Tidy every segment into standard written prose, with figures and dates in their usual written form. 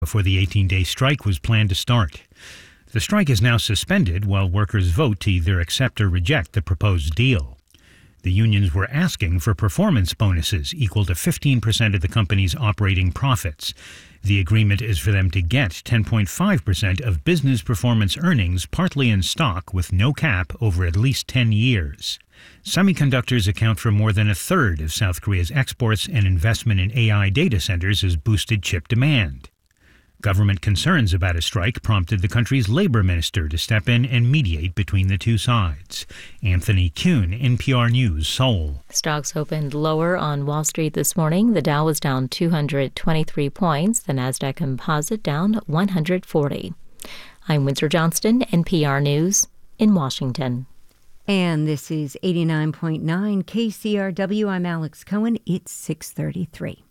before the 18-day strike was planned to start. The strike is now suspended while workers vote to either accept or reject the proposed deal. The unions were asking for performance bonuses equal to 15% of the company's operating profits. The agreement is for them to get 10.5% of business performance earnings, partly in stock with no cap over at least 10 years. Semiconductors account for more than a third of South Korea's exports, and investment in AI data centers has boosted chip demand. Government concerns about a strike prompted the country's labor minister to step in and mediate between the two sides. Anthony Kuhn, NPR News, Seoul. Stocks opened lower on Wall Street this morning. The Dow was down 223 points. The Nasdaq Composite down 140. I'm Windsor Johnston, NPR News in Washington. And this is 89.9 KCRW. I'm Alex Cohen. It's 6:33.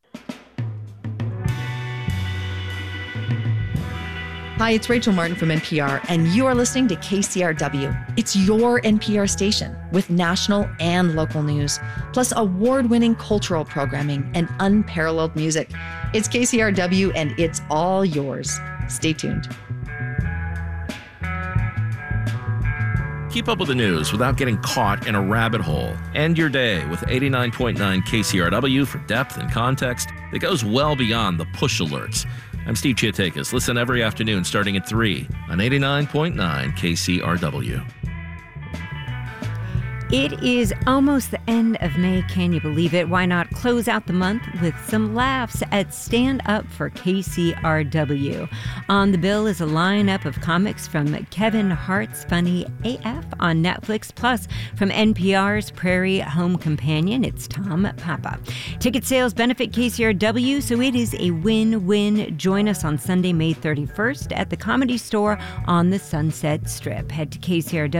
Hi, it's Rachel Martin from NPR, and you are listening to KCRW. It's your NPR station with national and local news, plus award-winning cultural programming and unparalleled music. It's KCRW, and it's all yours. Stay tuned. Keep up with the news without getting caught in a rabbit hole. End your day with 89.9 KCRW for depth and context that goes well beyond the push alerts. I'm Steve Chiatakis. Listen every afternoon starting at 3 on 89.9 KCRW. It is almost the end of May. Can you believe it? Why not close out the month with some laughs at Stand Up for KCRW? On the bill is a lineup of comics from Kevin Hart's Funny AF on Netflix, plus from NPR's Prairie Home Companion, it's Tom Papa. Ticket sales benefit KCRW, so it is a win-win. Join us on Sunday, May 31st at the Comedy Store on the Sunset Strip. Head to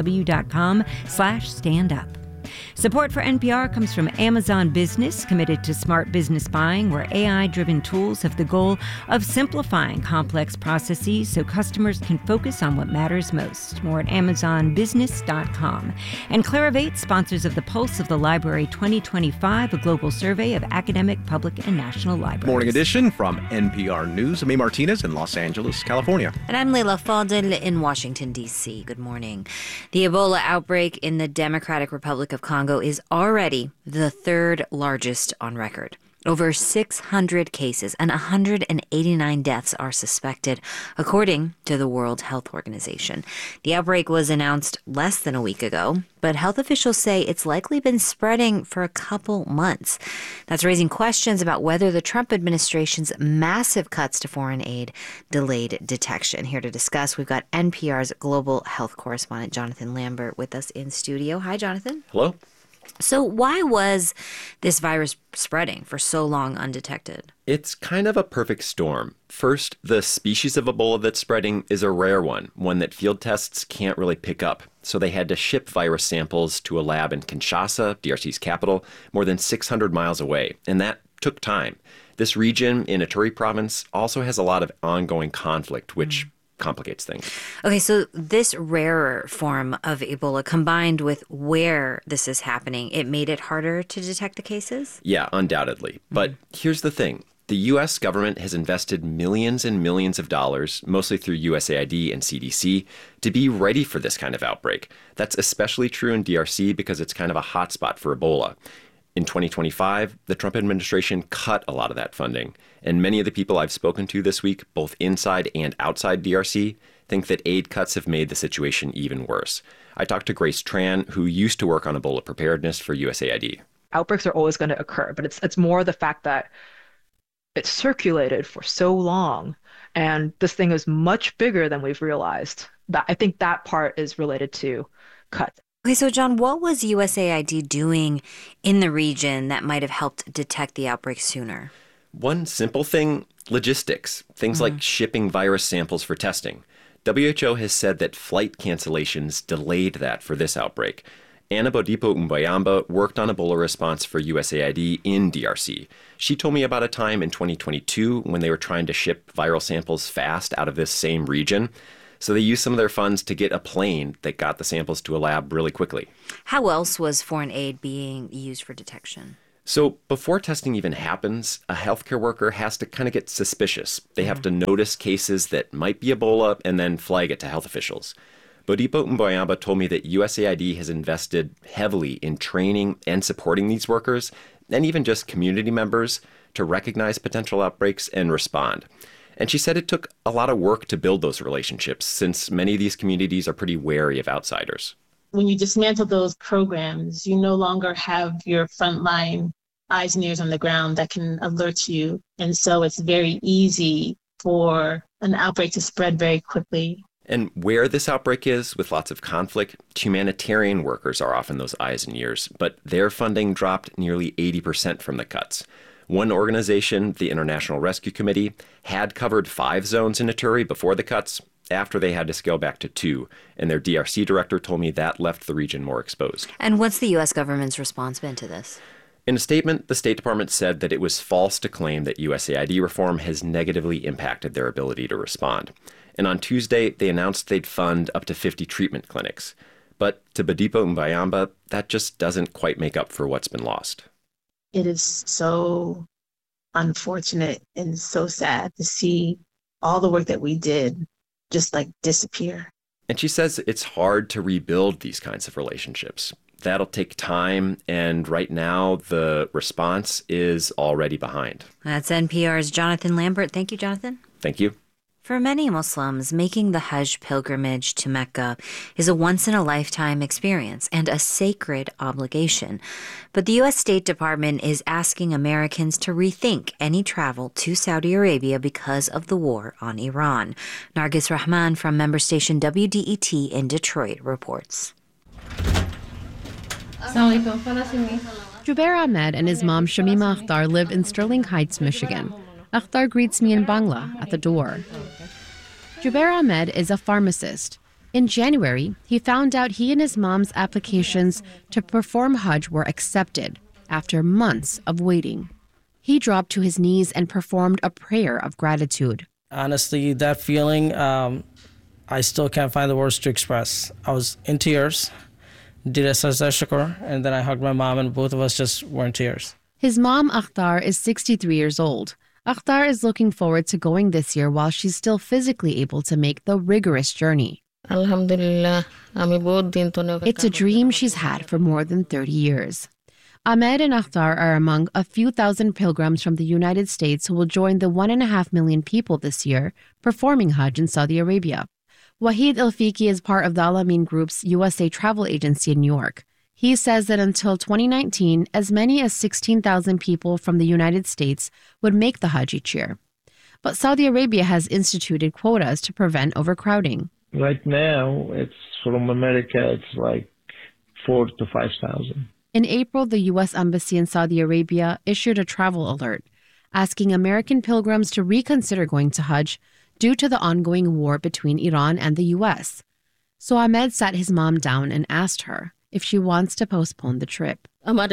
kcrw.com/standup. Support for NPR comes from Amazon Business, committed to smart business buying, where AI-driven tools have the goal of simplifying complex processes so customers can focus on what matters most. More at amazonbusiness.com. And Clarivate, sponsors of the Pulse of the Library 2025, a global survey of academic, public, and national libraries. Morning edition from NPR News. I'm May Martinez in Los Angeles, California. And I'm Leila Fadel in Washington, D.C. Good morning. The Ebola outbreak in the Democratic Republic of Congo is already the third largest on record. Over 600 cases and 189 deaths are suspected, according to the World Health Organization. The outbreak was announced less than a week ago, but health officials say it's likely been spreading for a couple months. That's raising questions about whether the Trump administration's massive cuts to foreign aid delayed detection. Here to discuss, we've got NPR's global health correspondent, Jonathan Lambert, with us in studio. Hi, Jonathan. Hello. So why was this virus spreading for so long undetected? It's kind of a perfect storm. First, the species of Ebola that's spreading is a rare one that field tests can't really pick up. So they had to ship virus samples to a lab in Kinshasa, DRC's capital, more than 600 miles away. And that took time. This region in Ituri province also has a lot of ongoing conflict, which complicates things. Okay, so this rarer form of Ebola, combined with where this is happening, it made it harder to detect the cases? Yeah, undoubtedly. But here's the thing. The U.S. government has invested millions and millions of dollars, mostly through USAID and CDC, to be ready for this kind of outbreak. That's especially true in DRC because it's kind of a hotspot for Ebola. In 2025, the Trump administration cut a lot of that funding. And many of the people I've spoken to this week, both inside and outside DRC, think that aid cuts have made the situation even worse. I talked to Grace Tran, who used to work on Ebola preparedness for USAID. Outbreaks are always going to occur, but it's more the fact that it's circulated for so long, and this thing is much bigger than we've realized. I think that part is related to cuts. Okay, so John, what was USAID doing in the region that might have helped detect the outbreak sooner? One simple thing, logistics. Things like shipping virus samples for testing. WHO has said that flight cancellations delayed that for this outbreak. Anna Bodipo Umbayamba worked on Ebola response for USAID in DRC. She told me about a time in 2022 when they were trying to ship viral samples fast out of this same region. So they used some of their funds to get a plane that got the samples to a lab really quickly. How else was foreign aid being used for detection? So before testing even happens, a healthcare worker has to kind of get suspicious. They have to notice cases that might be Ebola and then flag it to health officials. Bodipo Mboyamba told me that USAID has invested heavily in training and supporting these workers, and even just community members, to recognize potential outbreaks and respond. And she said it took a lot of work to build those relationships, since many of these communities are pretty wary of outsiders. When you dismantle those programs, you no longer have your frontline eyes and ears on the ground that can alert you. And so it's very easy for an outbreak to spread very quickly. And where this outbreak is, with lots of conflict, humanitarian workers are often those eyes and ears, but their funding dropped nearly 80% from the cuts. One organization, the International Rescue Committee, had covered 5 zones in Ituri before the cuts, after they had to scale back to 2, and their DRC director told me that left the region more exposed. And what's the U.S. government's response been to this? In a statement, the State Department said that it was false to claim that USAID reform has negatively impacted their ability to respond. And on Tuesday, they announced they'd fund up to 50 treatment clinics. But to Bodipo Mbayamba, that just doesn't quite make up for what's been lost. It is so unfortunate and so sad to see all the work that we did just disappear. And she says it's hard to rebuild these kinds of relationships. That'll take time, and right now the response is already behind. That's NPR's Jonathan Lambert. Thank you, Jonathan. Thank you. For many Muslims, making the Hajj pilgrimage to Mecca is a once-in-a-lifetime experience and a sacred obligation. But the U.S. State Department is asking Americans to rethink any travel to Saudi Arabia because of the war on Iran. Nargis Rahman from member station WDET in Detroit reports. Jubair Ahmed and his mom Shamima Akhtar live in Sterling Heights, Michigan. Akhtar greets me in Bangla at the door. Jubair Ahmed is a pharmacist. In January, he found out he and his mom's applications to perform Hajj were accepted after months of waiting. He dropped to his knees and performed a prayer of gratitude. Honestly, that feeling, I still can't find the words to express. I was in tears, did a sajda shukr, and then I hugged my mom, and both of us just were in tears. His mom, Akhtar, is 63 years old. Akhtar is looking forward to going this year while she's still physically able to make the rigorous journey. Alhamdulillah, it's a dream she's had for more than 30 years. Ahmed and Akhtar are among a few thousand pilgrims from the United States who will join the 1.5 million people this year performing Hajj in Saudi Arabia. Wahid Al-Fiqi is part of the Al-Amin Group's USA travel agency in New York. He says that until 2019, as many as 16,000 people from the United States would make the Hajj each year. But Saudi Arabia has instituted quotas to prevent overcrowding. Right now, it's from America, it's like 4,000 to 5,000. In April, the U.S. Embassy in Saudi Arabia issued a travel alert, asking American pilgrims to reconsider going to Hajj due to the ongoing war between Iran and the U.S. So Ahmed sat his mom down and asked her if she wants to postpone the trip.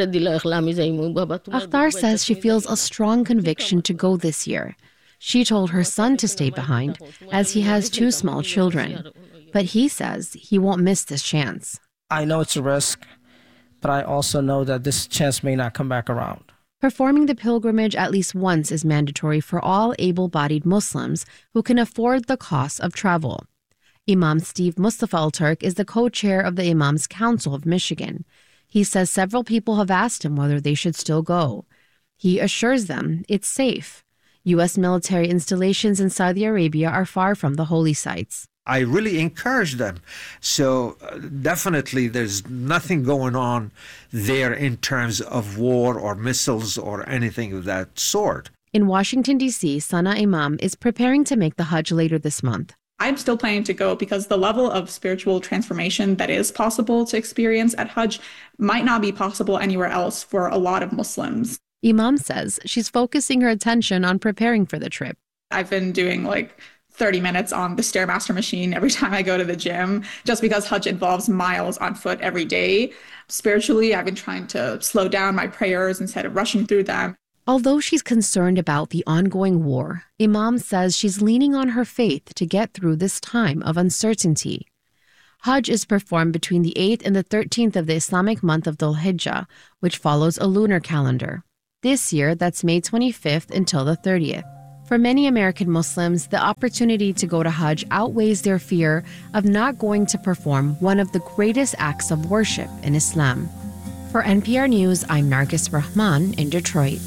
Akhtar says she feels a strong conviction to go this year. She told her son to stay behind, as he has 2 small children. But he says he won't miss this chance. I know it's a risk, but I also know that this chance may not come back around. Performing the pilgrimage at least once is mandatory for all able-bodied Muslims who can afford the cost of travel. Imam Steve Mustafa Al-Turk is the co-chair of the Imams Council of Michigan. He says several people have asked him whether they should still go. He assures them it's safe. U.S. military installations in Saudi Arabia are far from the holy sites. I really encourage them. So definitely there's nothing going on there in terms of war or missiles or anything of that sort. In Washington, D.C., Sana Imam is preparing to make the Hajj later this month. I'm still planning to go because the level of spiritual transformation that is possible to experience at Hajj might not be possible anywhere else for a lot of Muslims. Imam says she's focusing her attention on preparing for the trip. I've been doing 30 minutes on the Stairmaster machine every time I go to the gym, just because Hajj involves miles on foot every day. Spiritually, I've been trying to slow down my prayers instead of rushing through them. Although she's concerned about the ongoing war, Imam says she's leaning on her faith to get through this time of uncertainty. Hajj is performed between the 8th and the 13th of the Islamic month of Dhul Hijjah, which follows a lunar calendar. This year, that's May 25th until the 30th. For many American Muslims, the opportunity to go to Hajj outweighs their fear of not going to perform one of the greatest acts of worship in Islam. For NPR News, I'm Nargis Rahman in Detroit.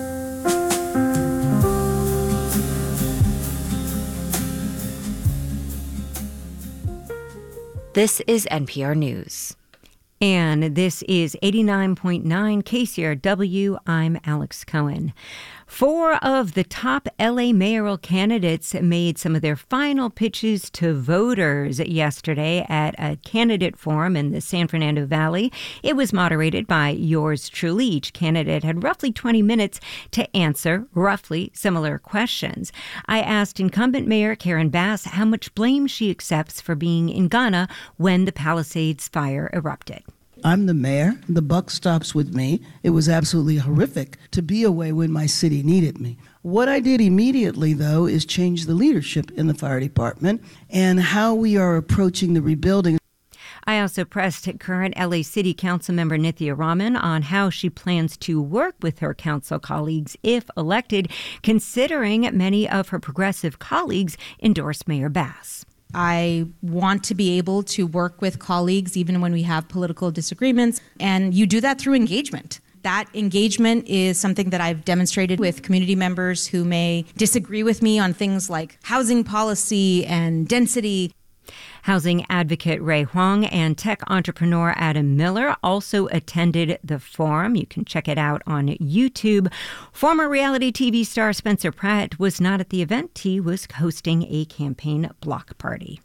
This is NPR News. And this is 89.9 KCRW. I'm Alex Cohen. 4 of the top LA mayoral candidates made some of their final pitches to voters yesterday at a candidate forum in the San Fernando Valley. It was moderated by yours truly. Each candidate had roughly 20 minutes to answer roughly similar questions. I asked incumbent Mayor Karen Bass how much blame she accepts for being in Ghana when the Palisades fire erupted. I'm the mayor. The buck stops with me. It was absolutely horrific to be away when my city needed me. What I did immediately, though, is change the leadership in the fire department and how we are approaching the rebuilding. I also pressed current LA City Council member Nithya Raman on how she plans to work with her council colleagues if elected, considering many of her progressive colleagues endorsed Mayor Bass. I want to be able to work with colleagues even when we have political disagreements, and you do that through engagement. That engagement is something that I've demonstrated with community members who may disagree with me on things like housing policy and density. Housing advocate Ray Huang and tech entrepreneur Adam Miller also attended the forum. You can check it out on YouTube. Former reality TV star Spencer Pratt was not at the event. He was hosting a campaign block party.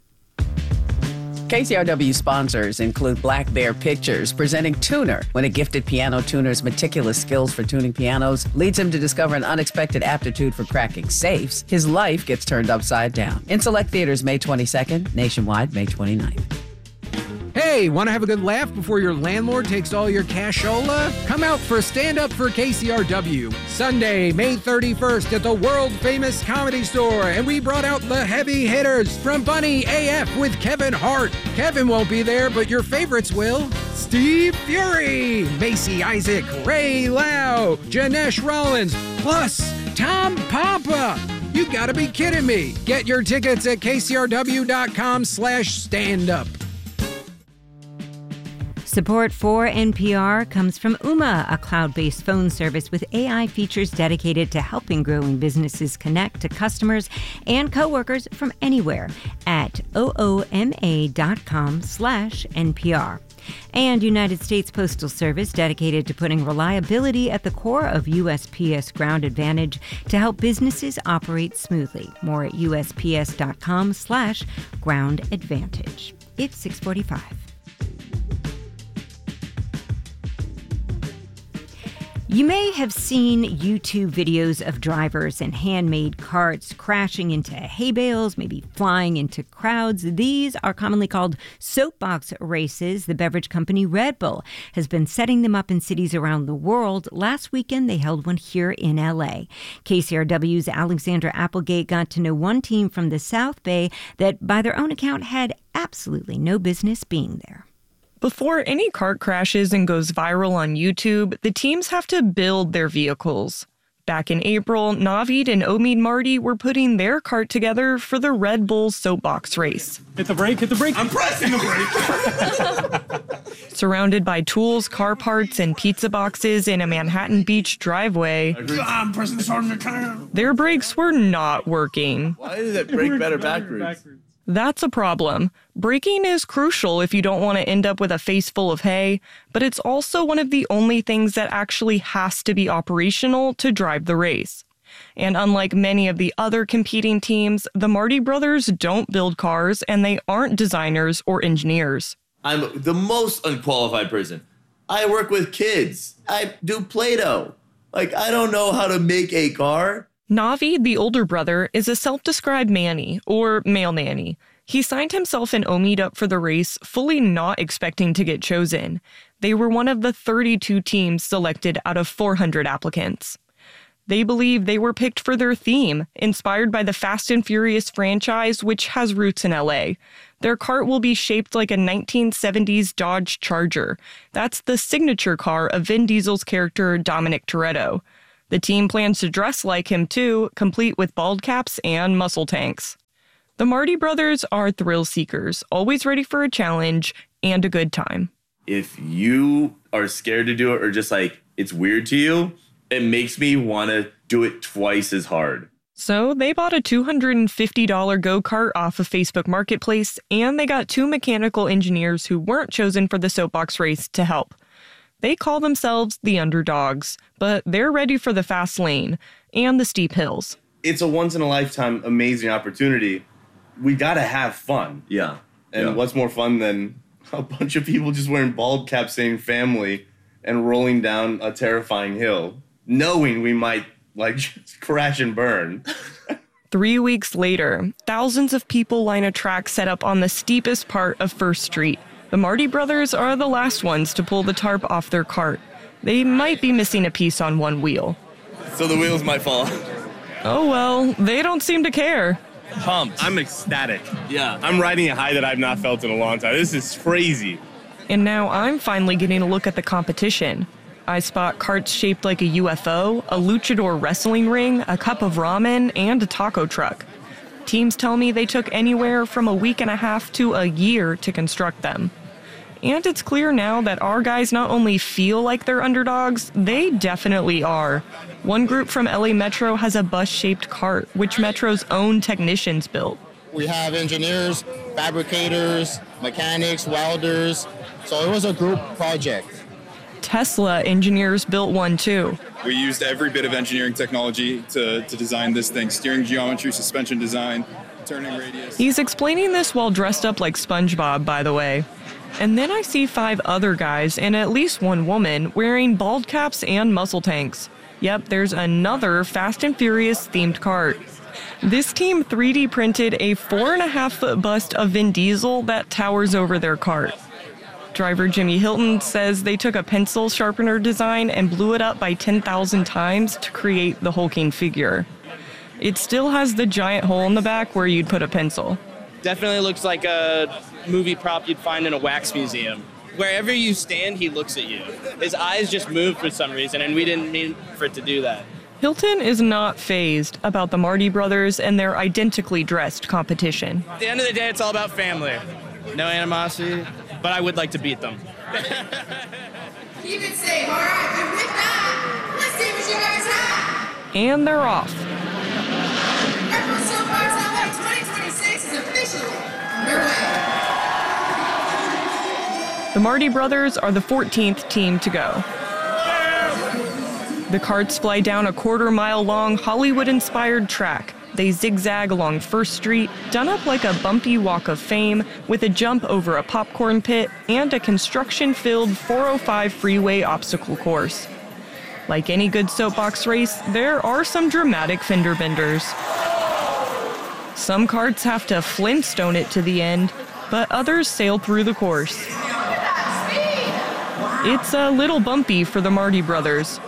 KCRW sponsors include Black Bear Pictures, presenting Tuner, when a gifted piano tuner's meticulous skills for tuning pianos leads him to discover an unexpected aptitude for cracking safes. His life gets turned upside down. In select theaters May 22nd, nationwide May 29th. Hey, want to have a good laugh before your landlord takes all your cashola? Come out for Stand Up for KCRW, Sunday, May 31st at the world-famous Comedy Store, and we brought out the heavy hitters from Bunny AF with Kevin Hart. Kevin won't be there, but your favorites will. Steve Fury, Macy Isaac, Ray Lau, Janesh Rollins, plus Tom Papa. You gotta be kidding me. Get your tickets at kcrw.com/standup. Support for NPR comes from Ooma, a cloud-based phone service with AI features dedicated to helping growing businesses connect to customers and coworkers from anywhere at ooma.com/NPR. And United States Postal Service, dedicated to putting reliability at the core of USPS Ground Advantage to help businesses operate smoothly. More at USPS.com/Ground Advantage. It's 6:45. You may have seen YouTube videos of drivers in handmade carts crashing into hay bales, maybe flying into crowds. These are commonly called soapbox races. The beverage company Red Bull has been setting them up in cities around the world. Last weekend, they held one here in L.A. KCRW's Alexandra Applegate got to know one team from the South Bay that, by their own account, had absolutely no business being there. Before any cart crashes and goes viral on YouTube, the teams have to build their vehicles. Back in April, Navid and Omid Marty were putting their cart together for the Red Bull soapbox race. Hit the brake, hit the brake. I'm pressing the brake. Surrounded by tools, car parts, and pizza boxes in a Manhattan Beach driveway, I'm pressing this hard as I can. Their brakes were not working. Why did it brake better backwards? That's a problem. Braking is crucial if you don't want to end up with a face full of hay, but it's also one of the only things that actually has to be operational to drive the race. And unlike many of the other competing teams, the Marty brothers don't build cars and they aren't designers or engineers. I'm the most unqualified person. I work with kids. I do Play-Doh. I don't know how to make a car. Navid, the older brother, is a self-described Manny, or male nanny. He signed himself and Omid up for the race, fully not expecting to get chosen. They were one of the 32 teams selected out of 400 applicants. They believe they were picked for their theme, inspired by the Fast and Furious franchise, which has roots in LA. Their cart will be shaped like a 1970s Dodge Charger. That's the signature car of Vin Diesel's character Dominic Toretto. The team plans to dress like him too, complete with bald caps and muscle tanks. The Marty brothers are thrill seekers, always ready for a challenge and a good time. If you are scared to do it or just like it's weird to you, it makes me want to do it twice as hard. So they bought a $250 go-kart off of Facebook Marketplace, and they got 2 mechanical engineers who weren't chosen for the soapbox race to help. They call themselves the underdogs, but they're ready for the fast lane and the steep hills. It's a once-in-a-lifetime amazing opportunity. We got to have fun. Yeah. And what's more fun than a bunch of people just wearing bald caps saying family and rolling down a terrifying hill, knowing we might just crash and burn. 3 weeks later, thousands of people line a track set up on the steepest part of First Street. The Marty brothers are the last ones to pull the tarp off their cart. They might be missing a piece on one wheel. So the wheels might fall. Oh well, they don't seem to care. Pumped. I'm ecstatic. Yeah. I'm riding a high that I've not felt in a long time. This is crazy. And now I'm finally getting a look at the competition. I spot carts shaped like a UFO, a luchador wrestling ring, a cup of ramen, and a taco truck. Teams tell me they took anywhere from a week and a half to a year to construct them. And it's clear now that our guys not only feel like they're underdogs, they definitely are. One group from LA Metro has a bus-shaped cart, which Metro's own technicians built. We have engineers, fabricators, mechanics, welders, so it was a group project. Tesla engineers built one too. We used every bit of engineering technology to design this thing. Steering geometry, suspension design, turning radius. He's explaining this while dressed up like SpongeBob, by the way. And then I see 5 other guys and at least one woman wearing bald caps and muscle tanks. Yep, there's another Fast and Furious themed cart. This team 3D printed a 4.5-foot bust of Vin Diesel that towers over their cart. Driver Jimmy Hilton says they took a pencil sharpener design and blew it up by 10,000 times to create the hulking figure. It still has the giant hole in the back where you'd put a pencil. Definitely looks like a movie prop you'd find in a wax museum. Wherever you stand, he looks at you. His eyes just moved for some reason, and we didn't mean for it to do that. Hilton is not fazed about the Marty brothers and their identically dressed competition. At the end of the day, it's all about family. No animosity, but I would like to beat them. Keep it safe, all right? And with that, let's see what you guys have. And they're off. Retro Soapbox LA 2026 is officially underway. The Marty brothers are the 14th team to go. The carts fly down a quarter-mile-long Hollywood-inspired track. They zigzag along First Street, done up like a bumpy walk of fame, with a jump over a popcorn pit and a construction-filled 405 freeway obstacle course. Like any good soapbox race, there are some dramatic fender benders. Some carts have to Flintstone it to the end, but others sail through the course. It's a little bumpy for the Marty brothers.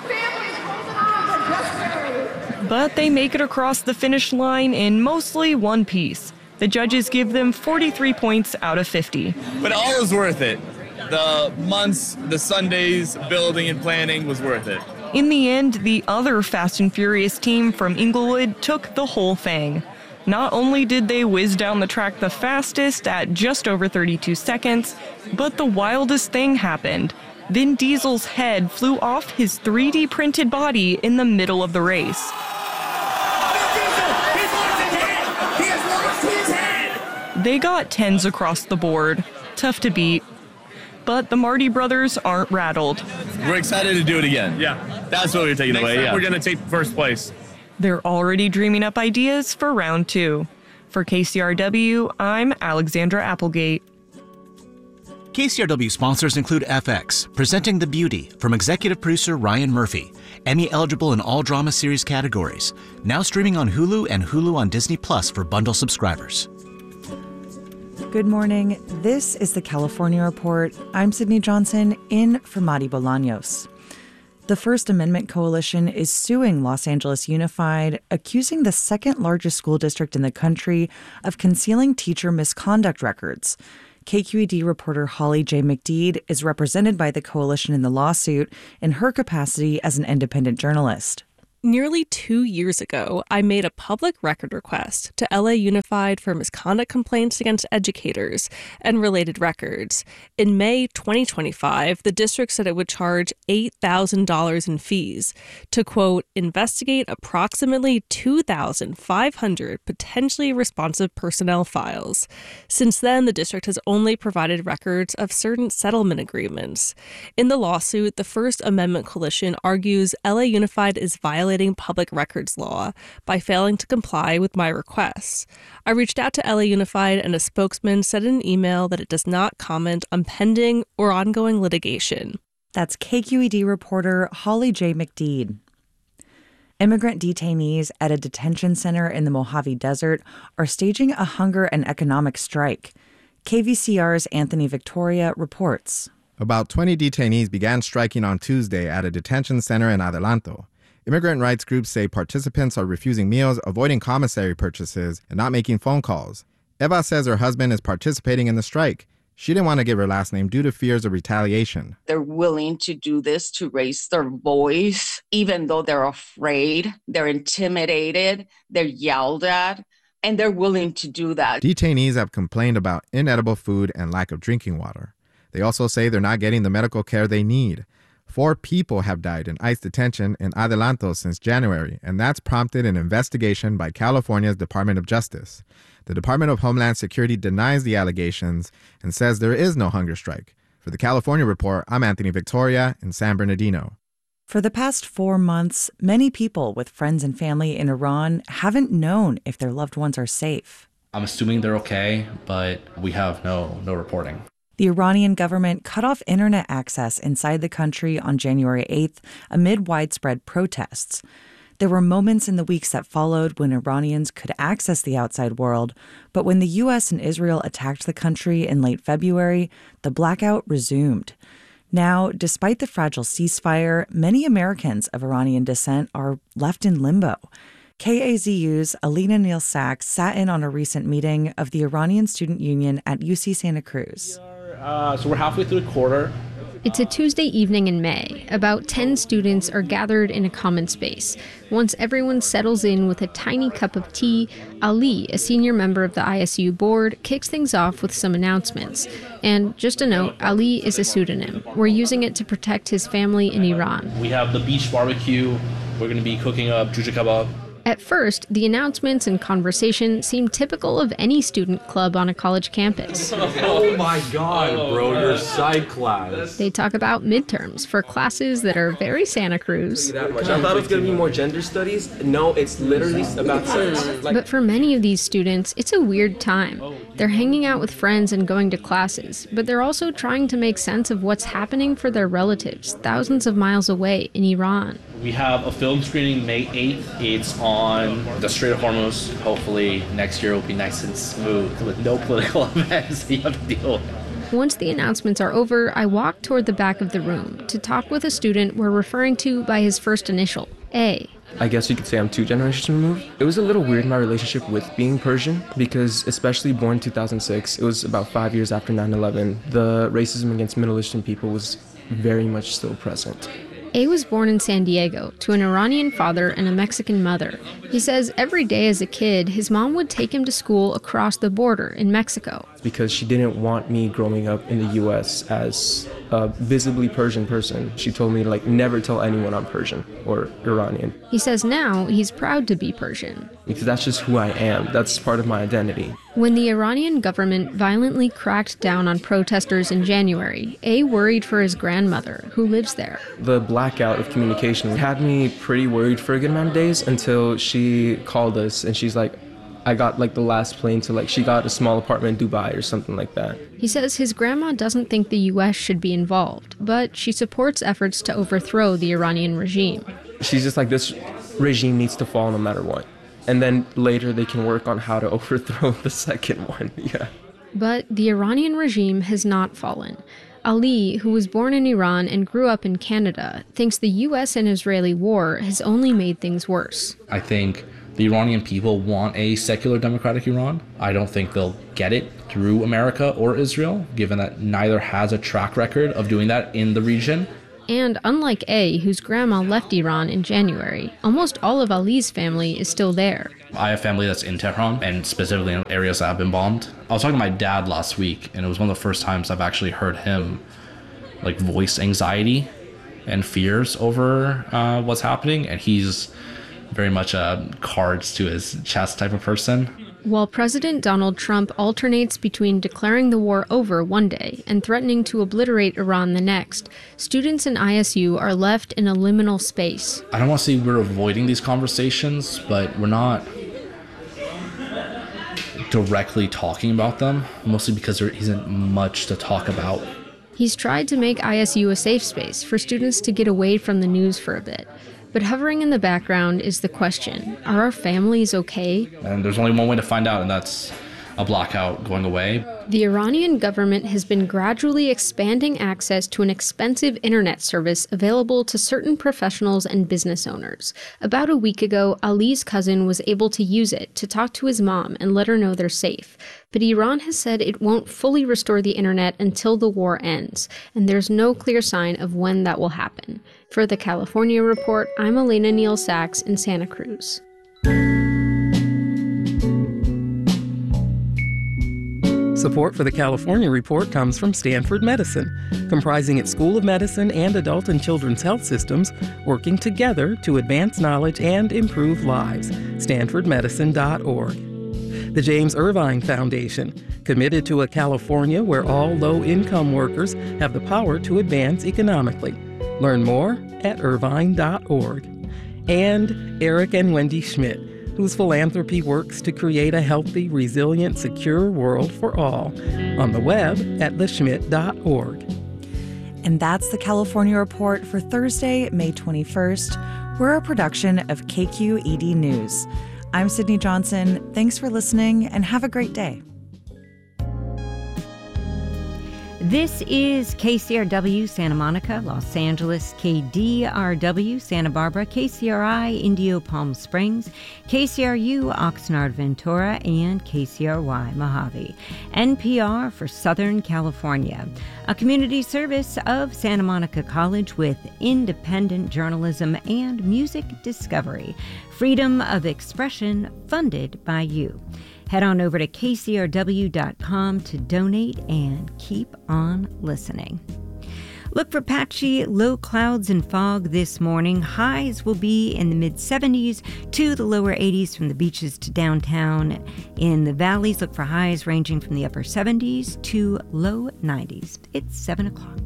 But they make it across the finish line in mostly one piece. The judges give them 43 points out of 50. But all was worth it. The months, the Sundays, building and planning was worth it. In the end, the other Fast and Furious team from Inglewood took the whole thing. Not only did they whiz down the track the fastest at just over 32 seconds, but the wildest thing happened. Vin Diesel's head flew off his 3D printed body in the middle of the race. They got 10s across the board. Tough to beat. But the Marty brothers aren't rattled. We're excited to do it again. Yeah. That's what we're taking away. Yeah. We're going to take first place. They're already dreaming up ideas for round 2. For KCRW, I'm Alexandra Applegate. KCRW sponsors include FX, presenting The Beauty, from executive producer Ryan Murphy, Emmy eligible in all drama series categories. Now streaming on Hulu and Hulu on Disney Plus for bundle subscribers. Good morning. This is the California Report. I'm Sydney Johnson, in for Madi Bolaños. The First Amendment Coalition is suing Los Angeles Unified, accusing the second largest school district in the country of concealing teacher misconduct records. KQED reporter Holly J. McDeed is represented by the coalition in the lawsuit in her capacity as an independent journalist. Nearly 2 years ago, I made a public record request to LA Unified for misconduct complaints against educators and related records. In May 2025, the district said it would charge $8,000 in fees to, quote, investigate approximately 2,500 potentially responsive personnel files. Since then, the district has only provided records of certain settlement agreements. In the lawsuit, the First Amendment Coalition argues LA Unified is violating public records law by failing to comply with my requests. I reached out to LA Unified, and a spokesman said in an email that it does not comment on pending or ongoing litigation. That's KQED reporter Holly J. McDeed. Immigrant detainees at a detention center in the Mojave Desert are staging a hunger and economic strike. KVCR's Anthony Victoria reports. About 20 detainees began striking on Tuesday at a detention center in Adelanto. Immigrant rights groups say participants are refusing meals, avoiding commissary purchases, and not making phone calls. Eva says her husband is participating in the strike. She didn't want to give her last name due to fears of retaliation. They're willing to do this to raise their voice, even though they're afraid, they're intimidated, they're yelled at, and they're willing to do that. Detainees have complained about inedible food and lack of drinking water. They also say they're not getting the medical care they need. 4 people have died in ICE detention in Adelanto since January, and that's prompted an investigation by California's Department of Justice. The Department of Homeland Security denies the allegations and says there is no hunger strike. For the California Report, I'm Anthony Victoria in San Bernardino. For the past 4 months, many people with friends and family in Iran haven't known if their loved ones are safe. I'm assuming they're okay, but we have no reporting. The Iranian government cut off internet access inside the country on January 8th amid widespread protests. There were moments in the weeks that followed when Iranians could access the outside world, but when the U.S. and Israel attacked the country in late February, the blackout resumed. Now, despite the fragile ceasefire, many Americans of Iranian descent are left in limbo. KAZU's Alina Neal Sachs sat in on a recent meeting of the Iranian Student Union at UC Santa Cruz. So we're halfway through the quarter. It's a Tuesday evening in May. About 10 students are gathered in a common space. Once everyone settles in with a tiny cup of tea, Ali, a senior member of the ISU board, kicks things off with some announcements. And just a note, Ali is a pseudonym. We're using it to protect his family in Iran. We have the beach barbecue. We're going to be cooking up jujia kebab. At first, the announcements and conversation seemed typical of any student club on a college campus. Oh my God, bro, your psych class. They talk about midterms for classes that are very Santa Cruz. I thought it was going to be more gender studies. No, it's literally about sex. But for many of these students, it's a weird time. They're hanging out with friends and going to classes, but they're also trying to make sense of what's happening for their relatives thousands of miles away in Iran. We have a film screening May 8th. It's on the Strait of Hormuz. Hopefully next year will be nice and smooth with no political events that you have to deal with. Once the announcements are over, I walk toward the back of the room to talk with a student we're referring to by his first initial, A. I guess you could say I'm 2 generations removed. It was a little weird, my relationship with being Persian, because especially born in 2006, it was about 5 years after 9/11, the racism against Middle Eastern people was very much still present. A was born in San Diego to an Iranian father and a Mexican mother. He says every day as a kid, his mom would take him to school across the border in Mexico. Because she didn't want me growing up in the U.S. as a visibly Persian person. She told me to never tell anyone I'm Persian or Iranian. He says now he's proud to be Persian. Because that's just who I am. That's part of my identity. When the Iranian government violently cracked down on protesters in January, A worried for his grandmother, who lives there. The blackout of communication had me pretty worried for a good amount of days until she called us and she's like, I got the last plane to she got a small apartment in Dubai or something like that. He says his grandma doesn't think the U.S. should be involved, but she supports efforts to overthrow the Iranian regime. She's just like, this regime needs to fall no matter what. And then later they can work on how to overthrow the second one. Yeah. But the Iranian regime has not fallen. Ali, who was born in Iran and grew up in Canada, thinks the U.S. and Israeli war has only made things worse. I think the Iranian people want a secular democratic Iran. I don't think they'll get it through America or Israel, given that neither has a track record of doing that in the region. And unlike A, whose grandma left Iran in January, almost all of Ali's family is still there. I have family that's in Tehran, and specifically in areas that have been bombed. I was talking to my dad last week, and it was one of the first times I've actually heard him voice anxiety and fears over what's happening, and he's very much a cards to his chest type of person. While President Donald Trump alternates between declaring the war over one day and threatening to obliterate Iran the next, students in ISU are left in a liminal space. I don't want to say we're avoiding these conversations, but we're not directly talking about them, mostly because there isn't much to talk about. He's tried to make ISU a safe space for students to get away from the news for a bit. But hovering in the background is the question, are our families okay? And there's only one way to find out, and that's a blackout going away. The Iranian government has been gradually expanding access to an expensive internet service available to certain professionals and business owners. About a week ago, Ali's cousin was able to use it to talk to his mom and let her know they're safe. But Iran has said it won't fully restore the internet until the war ends, and there's no clear sign of when that will happen. For the California Report, I'm Elena Neal Sachs in Santa Cruz. Support for the California Report comes from Stanford Medicine, comprising its School of Medicine and adult and children's health systems, working together to advance knowledge and improve lives. StanfordMedicine.org. The James Irvine Foundation, committed to a California where all low-income workers have the power to advance economically. Learn more at irvine.org. And Eric and Wendy Schmidt, whose philanthropy works to create a healthy, resilient, secure world for all. On the web at theschmidt.org. And that's the California Report for Thursday, May 21st. We're a production of KQED News. I'm Sydney Johnson. Thanks for listening and have a great day. This is KCRW Santa Monica, Los Angeles, KDRW Santa Barbara, KCRI Indio Palm Springs, KCRU Oxnard Ventura, and KCRY Mojave. NPR for Southern California, a community service of Santa Monica College with independent journalism and music discovery. Freedom of expression funded by you. Head on over to kcrw.com to donate and keep on listening. Look for patchy low clouds and fog this morning. Highs will be in the mid-70s to the lower 80s from the beaches to downtown. In the valleys, look for highs ranging from the upper 70s to low 90s. It's 7 o'clock.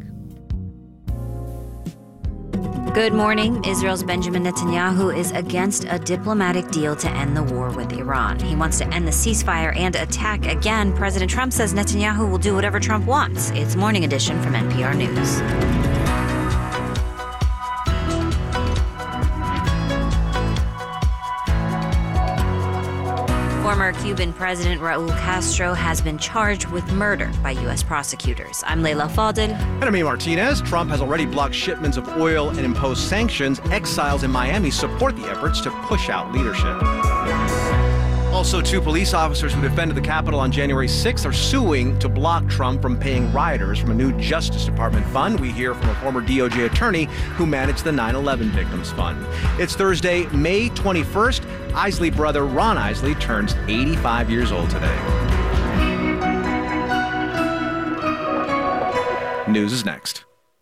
Good morning. Israel's Benjamin Netanyahu is against a diplomatic deal to end the war with Iran. He wants to end the ceasefire and attack again. President Trump says Netanyahu will do whatever Trump wants. It's Morning Edition from NPR News. Former Cuban President Raul Castro has been charged with murder by U.S. prosecutors. I'm Leila Fadel. And I'm Martinez. Trump has already blocked shipments of oil and imposed sanctions. Exiles in Miami support the efforts to push out leadership. Also, 2 police officers who defended the Capitol on January 6th are suing to block Trump from paying rioters from a new Justice Department fund. We hear from a former DOJ attorney who managed the 9/11 Victims Fund. It's Thursday, May 21st. Isley brother Ron Isley turns 85 years old today. News is next.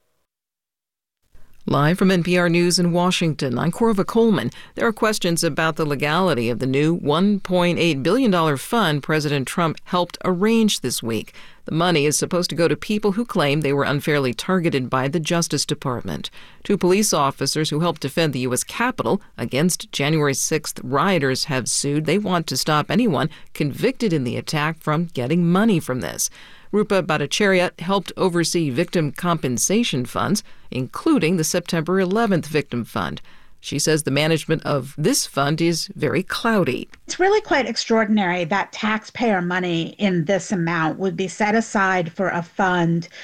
Live from NPR News in Washington, I'm Corva Coleman. There are questions about the legality of the new $1.8 billion fund President Trump helped arrange this week. The money is supposed to go to people who claim they were unfairly targeted by the Justice Department. 2 police officers who helped defend the U.S. Capitol against January 6th rioters have sued. They want to stop anyone convicted in the attack from getting money from this. Rupa Bhattacharya helped oversee victim compensation funds, including the September 11th Victim Fund. She says the management of this fund is very cloudy. It's really quite extraordinary that taxpayer money in this amount would be set aside for a fund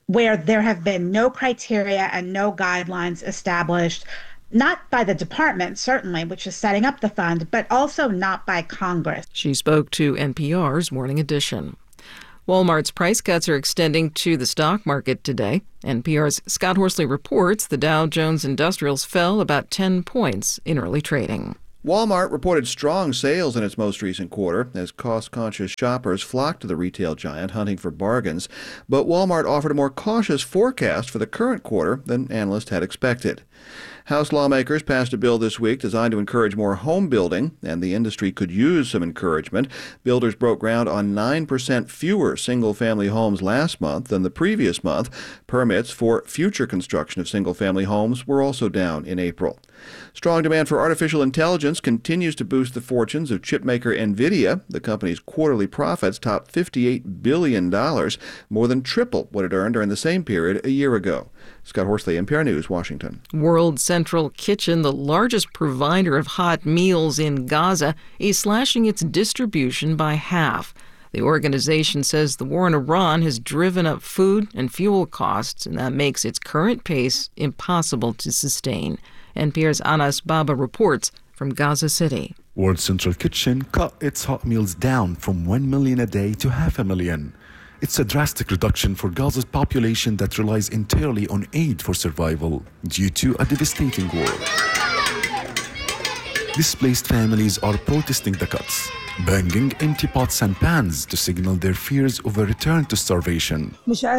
where there have been no criteria and no guidelines established, not by the department, certainly, which is setting up the fund, but also not by Congress. She spoke to NPR's Morning Edition. Walmart's price cuts are extending to the stock market today. NPR's Scott Horsley reports the Dow Jones Industrials fell about 10 points in early trading. Walmart reported strong sales in its most recent quarter as cost-conscious shoppers flocked to the retail giant hunting for bargains. But Walmart offered a more cautious forecast for the current quarter than analysts had expected. House lawmakers passed a bill this week designed to encourage more home building, and the industry could use some encouragement. Builders broke ground on 9% fewer single-family homes last month than the previous month. Permits for future construction of single-family homes were also down in April. Strong demand for artificial intelligence continues to boost the fortunes of chipmaker NVIDIA. The company's quarterly profits topped $58 billion, more than triple what it earned during the same period a year ago. Scott Horsley, NPR News, Washington. World Central Kitchen, the largest provider of hot meals in Gaza, is slashing its distribution by half. The organization says the war in Iran has driven up food and fuel costs, and that makes its current pace impossible to sustain. NPR's Anas Baba reports from Gaza City. World Central Kitchen cut its hot meals down from 1 million a day to 500,000. It's a drastic reduction for Gaza's population that relies entirely on aid for survival due to a devastating war. Displaced families are protesting the cuts, banging empty pots and pans to signal their fears of a return to starvation.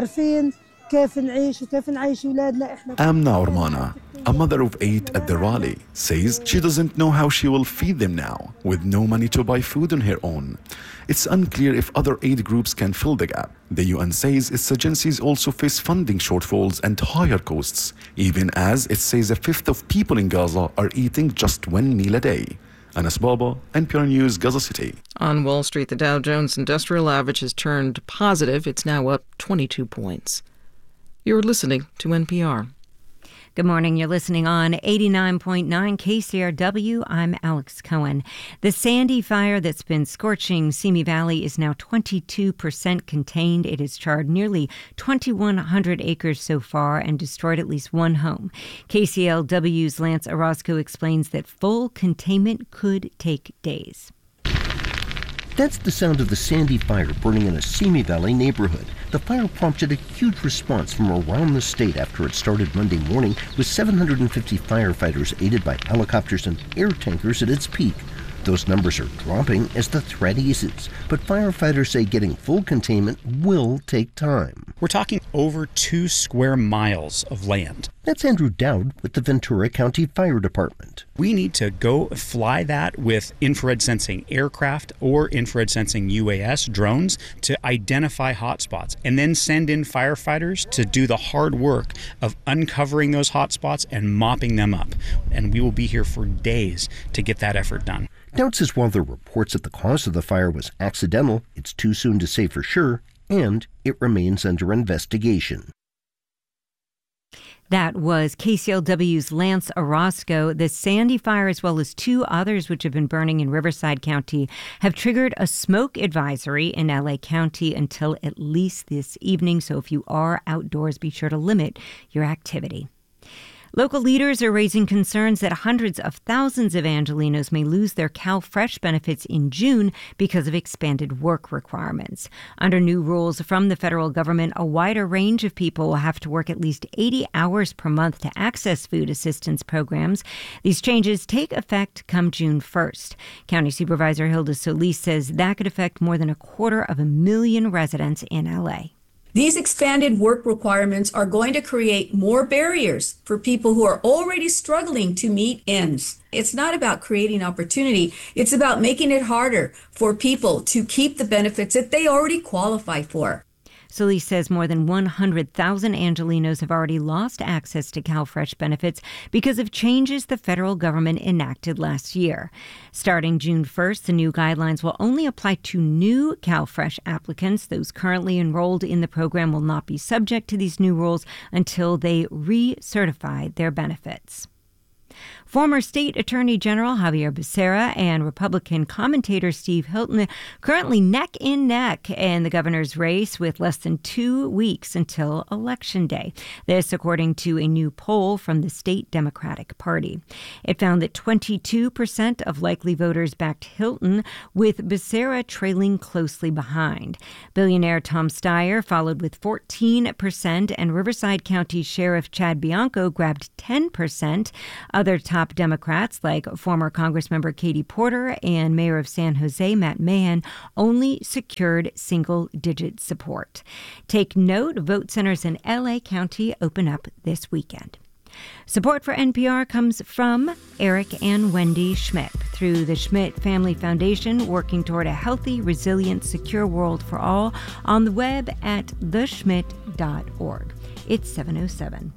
Amna Ormana, a mother of 8 at the rally, says she doesn't know how she will feed them now, with no money to buy food on her own. It's unclear if other aid groups can fill the gap. The UN says its agencies also face funding shortfalls and higher costs, even as it says a fifth of people in Gaza are eating just 1 meal a day. Anas Baba, NPR News, Gaza City. On Wall Street, the Dow Jones Industrial Average has turned positive. It's now up 22 points. You're listening to NPR. Good morning. You're listening on 89.9 KCRW. I'm Alex Cohen. The Sandy fire that's been scorching Simi Valley is now 22% contained. It has charred nearly 2,100 acres so far and destroyed at least one home. KCLW's Lance Orozco explains that full containment could take days. That's the sound of the Sandy fire burning in a Simi Valley neighborhood. The fire prompted a huge response from around the state after it started Monday morning, with 750 firefighters aided by helicopters and air tankers at its peak. Those numbers are dropping as the threat eases, but firefighters say getting full containment will take time. We're talking over 2 square miles of land. That's Andrew Dowd with the Ventura County Fire Department. We need to go fly that with infrared sensing aircraft or infrared sensing UAS drones to identify hotspots, and then send in firefighters to do the hard work of uncovering those hotspots and mopping them up. And we will be here for days to get that effort done. Dowd says while there are reports that the cause of the fire was accidental, it's too soon to say for sure, and it remains under investigation. That was KCLW's Lance Orozco. The Sandy fire, as well as 2 others which have been burning in Riverside County, have triggered a smoke advisory in LA County until at least this evening. So if you are outdoors, be sure to limit your activity. Local leaders are raising concerns that hundreds of thousands of Angelenos may lose their CalFresh benefits in June because of expanded work requirements. Under new rules from the federal government, a wider range of people will have to work at least 80 hours per month to access food assistance programs. These changes take effect come June 1st. County Supervisor Hilda Solis says that could affect more than 250,000 residents in LA. These expanded work requirements are going to create more barriers for people who are already struggling to meet ends. It's not about creating opportunity. It's about making it harder for people to keep the benefits that they already qualify for. Solis says more than 100,000 Angelenos have already lost access to CalFresh benefits because of changes the federal government enacted last year. Starting June 1st, the new guidelines will only apply to new CalFresh applicants. Those currently enrolled in the program will not be subject to these new rules until they recertify their benefits. Former State Attorney General Javier Becerra and Republican commentator Steve Hilton currently neck and neck in the governor's race with less than 2 weeks until Election Day. This, according to a new poll from the state Democratic Party. It found that 22% of likely voters backed Hilton, with Becerra trailing closely behind. Billionaire Tom Steyer followed with 14%, and Riverside County Sheriff Chad Bianco grabbed 10%. Other top Democrats, like former Congressmember Katie Porter and Mayor of San Jose Matt Mahan, only secured single-digit support. Take note, vote centers in L.A. County open up this weekend. Support for NPR comes from Eric and Wendy Schmidt through the Schmidt Family Foundation, working toward a healthy, resilient, secure world for all, on the web at theschmidt.org. It's 7:07.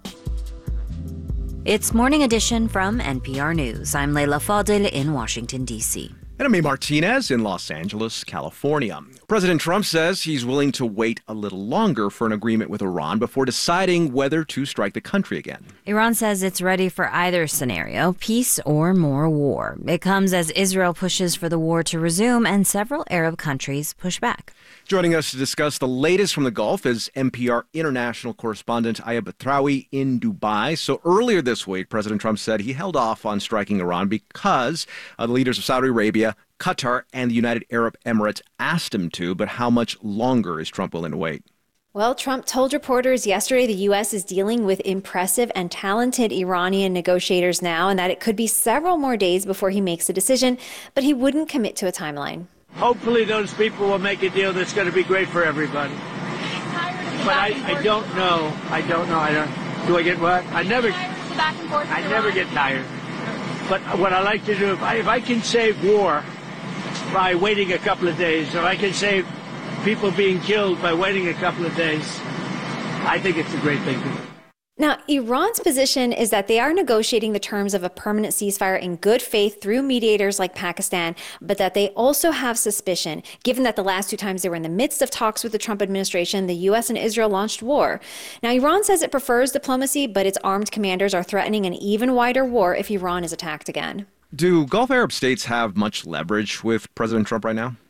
It's Morning Edition from NPR News. I'm Leila Fadel in Washington, D.C. And I'm May Martinez in Los Angeles, California. President Trump says he's willing to wait a little longer for an agreement with Iran before deciding whether to strike the country again. Iran says it's ready for either scenario, peace or more war. It comes as Israel pushes for the war to resume and several Arab countries push back. Joining us to discuss the latest from the Gulf is NPR international correspondent Aya Batrawi in Dubai. So earlier this week, President Trump said he held off on striking Iran because the leaders of Saudi Arabia, Qatar, and the United Arab Emirates asked him to. But how much longer is Trump willing to wait? Well, Trump told reporters yesterday the U.S. is dealing with impressive and talented Iranian negotiators now, and that it could be several more days before he makes a decision, but he wouldn't commit to a timeline. Hopefully those people will make a deal that's going to be great for everybody. But I don't know. Do I get what? I never get tired. But what I like to do, if I can save war by waiting a couple of days, if I can save people being killed by waiting a couple of days, I think it's a great thing to do. Now, Iran's position is that they are negotiating the terms of a permanent ceasefire in good faith through mediators like Pakistan, but that they also have suspicion, given that the last two times they were in the midst of talks with the Trump administration, the U.S. and Israel launched war. Now, Iran says it prefers diplomacy, but its armed commanders are threatening an even wider war if Iran is attacked again. Do Gulf Arab states have much leverage with President Trump right now?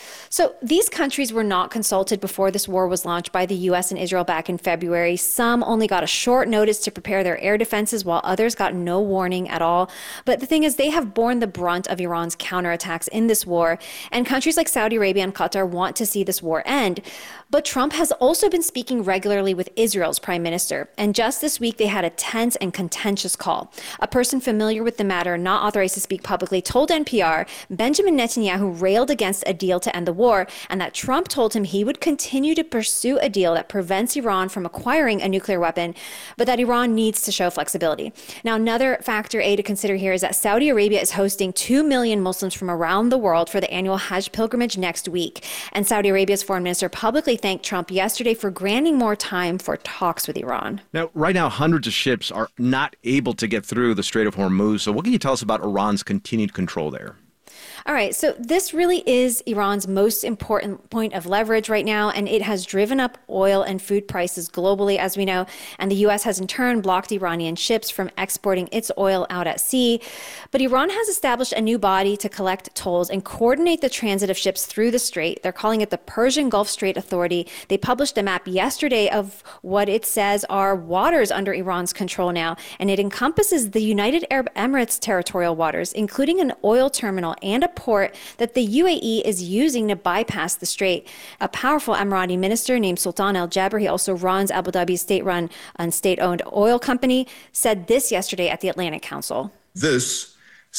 So these countries were not consulted before this war was launched by the U.S. and Israel back in February. Some only got a short notice to prepare their air defenses, while others got no warning at all. But the thing is, they have borne the brunt of Iran's counterattacks in this war, and countries like Saudi Arabia and Qatar want to see this war end. But Trump has also been speaking regularly with Israel's prime minister, and just this week they had a tense and contentious call. A person familiar with the matter, not authorized to speak publicly, told NPR Benjamin Netanyahu railed against a deal to end the war, and that Trump told him he would continue to pursue a deal that prevents Iran from acquiring a nuclear weapon, but that Iran needs to show flexibility. Now, another factor A to consider here is that Saudi Arabia is hosting 2 million Muslims from around the world for the annual Hajj pilgrimage next week, and Saudi Arabia's foreign minister publicly thanked Trump yesterday for granting more time for talks with Iran. Now, right now, hundreds of ships are not able to get through the Strait of Hormuz. So what can you tell us about Iran's continued control there? All right, so this really is Iran's most important point of leverage right now, and it has driven up oil and food prices globally, as we know, and the U.S. has in turn blocked Iranian ships from exporting its oil out at sea. But Iran has established a new body to collect tolls and coordinate the transit of ships through the strait. They're calling it the Persian Gulf Strait Authority. They published a map yesterday of what it says are waters under Iran's control now, and it encompasses the United Arab Emirates territorial waters, including an oil terminal and a port that the UAE is using to bypass the strait. A powerful Emirati minister named Sultan Al Jaber, he also runs Abu Dhabi's state-run and state-owned oil company, said this yesterday at the Atlantic Council. This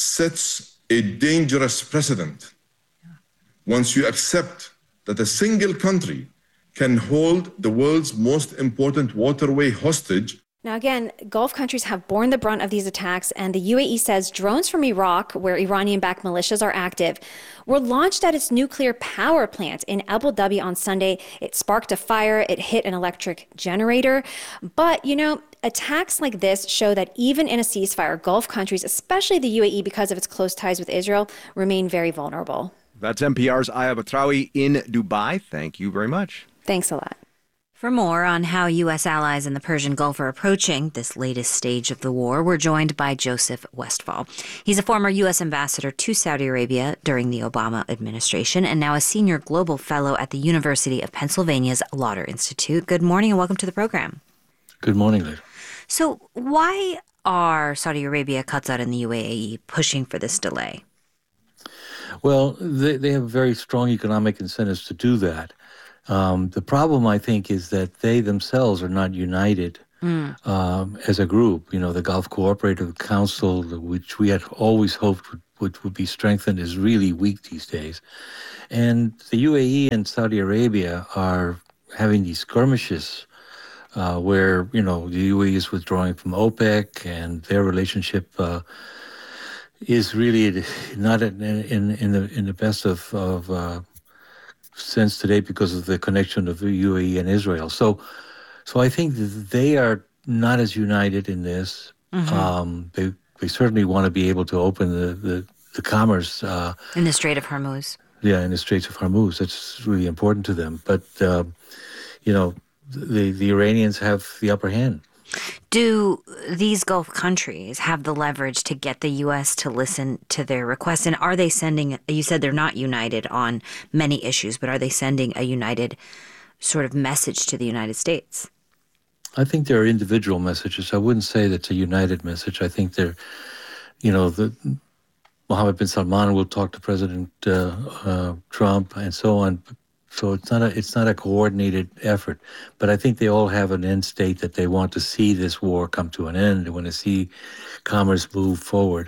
sets a dangerous precedent. Once you accept that a single country can hold the world's most important waterway hostage. Now, again, Gulf countries have borne the brunt of these attacks, and the UAE says drones from Iraq, where Iranian-backed militias are active, were launched at its nuclear power plant in Abu Dhabi on Sunday. It sparked a fire. It hit an electric generator. But, attacks like this show that even in a ceasefire, Gulf countries, especially the UAE because of its close ties with Israel, remain very vulnerable. That's NPR's Aya Batrawi in Dubai. Thank you very much. Thanks a lot. For more on how U.S. allies in the Persian Gulf are approaching this latest stage of the war, we're joined by Joseph Westfall. He's a former U.S. ambassador to Saudi Arabia during the Obama administration and now a senior global fellow at the University of Pennsylvania's Lauder Institute. Good morning and welcome to the program. Good morning, Liz. So why are Saudi Arabia, Qatar, and the UAE pushing for this delay? Well, they have very strong economic incentives to do that. The problem, I think, is that they themselves are not united as a group. You know, the Gulf Cooperative Council, which we had always hoped would be strengthened, is really weak these days. And the UAE and Saudi Arabia are having these skirmishes where, you know, the UAE is withdrawing from OPEC and their relationship is really not in the best of sense today because of the connection of the UAE and Israel. So I think they are not as united in this. Mm-hmm. They certainly want to be able to open the commerce in the Strait of Hormuz. Yeah, in the Straits of Hormuz. That's really important to them. But you know, the Iranians have the upper hand. Do these Gulf countries have the leverage to get the U.S. to listen to their requests? And are they sending, you said they're not united on many issues, but are they sending a united sort of message to the United States? I think there are individual messages. I wouldn't say that's a united message. I think they're, you know, Mohammed bin Salman will talk to President Trump and so on. So it's not a coordinated effort, but I think they all have an end state that they want to see this war come to an end. They want to see commerce move forward.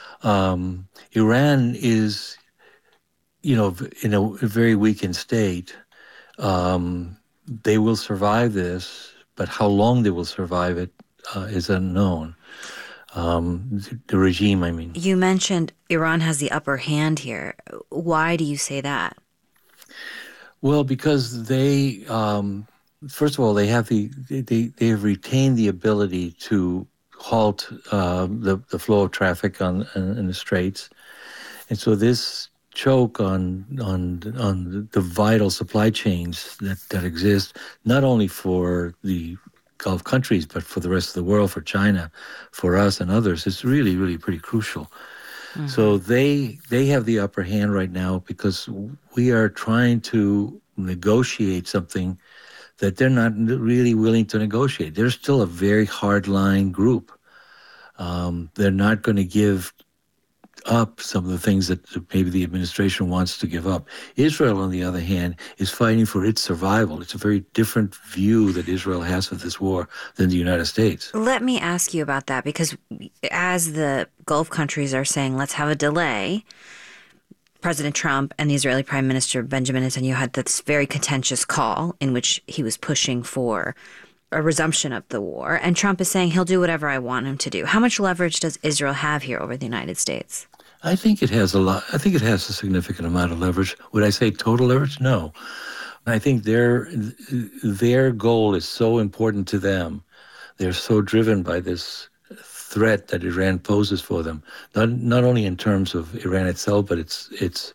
Iran is, you know, in a very weakened state. They will survive this, but how long they will survive it is unknown. The regime, I mean. You mentioned Iran has the upper hand here. Why do you say that? Well, because they, first of all, they have they have retained the ability to halt the flow of traffic in the straits, and so this choke on the vital supply chains that exist not only for the Gulf countries but for the rest of the world, for China, for us and others, is really, really pretty crucial. Mm-hmm. So they have the upper hand right now because we are trying to negotiate something that they're not really willing to negotiate. They're still a very hardline group. They're not going to give up some of the things that maybe the administration wants to give up. Israel, on the other hand, is fighting for its survival. It's a very different view that Israel has of this war than the United States. Let me ask you about that, because as the Gulf countries are saying, let's have a delay, President Trump and the Israeli Prime Minister Benjamin Netanyahu had this very contentious call in which he was pushing for a resumption of the war, and Trump is saying he'll do whatever I want him to do. How much leverage does Israel have here over the United States? I think it has a lot. I think it has a significant amount of leverage. Would I say total leverage? No. I think their goal is so important to them. They're so driven by this threat that Iran poses for them, not only in terms of Iran itself, but its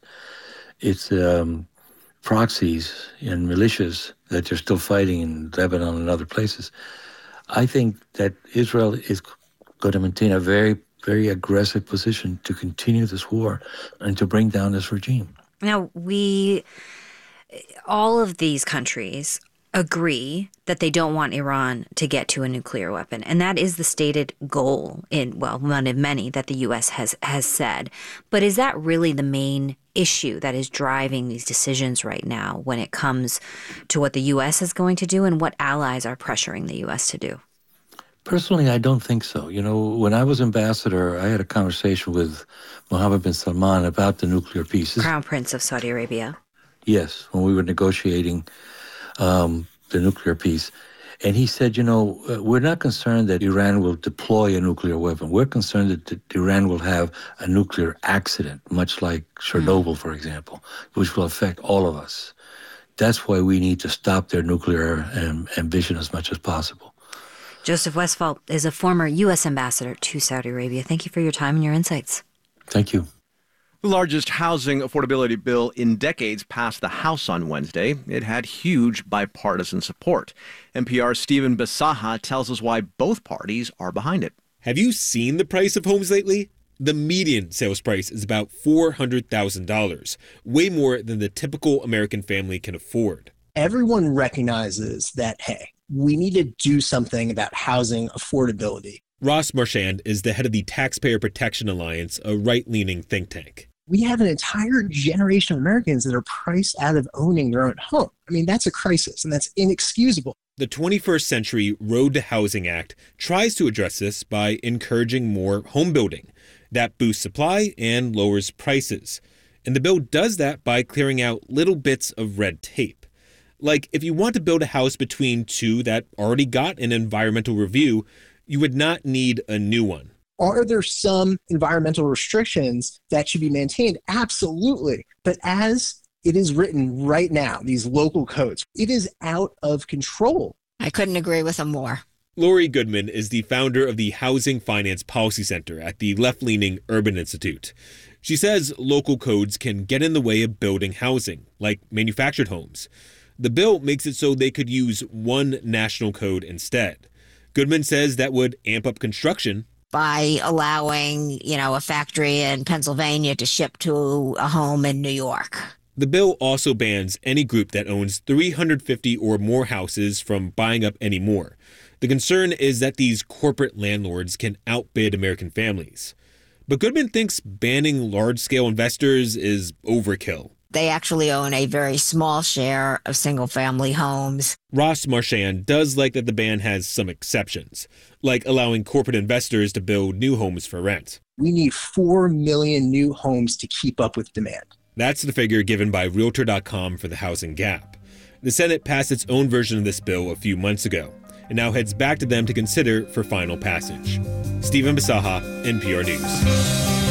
proxies and militias that they're still fighting in Lebanon and other places. I think that Israel is going to maintain a very, very aggressive position to continue this war and to bring down this regime. Now, all of these countries agree that they don't want Iran to get to a nuclear weapon. And that is the stated goal one of many that the U.S. has said. But is that really the main issue that is driving these decisions right now when it comes to what the U.S. is going to do and what allies are pressuring the U.S. to do? Personally, I don't think so. You know, when I was ambassador, I had a conversation with Mohammed bin Salman about the nuclear peace. Crown Prince of Saudi Arabia. Yes, when we were negotiating the nuclear peace. And he said, you know, we're not concerned that Iran will deploy a nuclear weapon. We're concerned that Iran will have a nuclear accident, much like Chernobyl, for example, which will affect all of us. That's why we need to stop their nuclear ambition as much as possible. Joseph Westfall is a former U.S. ambassador to Saudi Arabia. Thank you for your time and your insights. Thank you. The largest housing affordability bill in decades passed the House on Wednesday. It had huge bipartisan support. NPR's Stephen Bisaha tells us why both parties are behind it. Have you seen the price of homes lately? The median sales price is about $400,000, way more than the typical American family can afford. Everyone recognizes that, hey, we need to do something about housing affordability. Ross Marchand is the head of the Taxpayer Protection Alliance, a right-leaning think tank. We have an entire generation of Americans that are priced out of owning their own home. I mean, that's a crisis, and that's inexcusable. The 21st Century Road to Housing Act tries to address this by encouraging more home building. That boosts supply and lowers prices. And the bill does that by clearing out little bits of red tape. Like, if you want to build a house between two that already got an environmental review, you would not need a new one. Are there some environmental restrictions that should be maintained? Absolutely. But as it is written right now, these local codes, it is out of control. I couldn't agree with him more. Lori Goodman is the founder of the Housing Finance Policy Center at the left-leaning Urban Institute. She says local codes can get in the way of building housing, like manufactured homes. The bill makes it so they could use one national code instead. Goodman says that would amp up construction. By allowing, a factory in Pennsylvania to ship to a home in New York. The bill also bans any group that owns 350 or more houses from buying up any more. The concern is that these corporate landlords can outbid American families. But Goodman thinks banning large-scale investors is overkill. They actually own a very small share of single-family homes. Ross Marchand does like that the ban has some exceptions, like allowing corporate investors to build new homes for rent. We need 4 million new homes to keep up with demand. That's the figure given by Realtor.com for the housing gap. The Senate passed its own version of this bill a few months ago, and now heads back to them to consider for final passage. Stephen Bisaha, NPR News.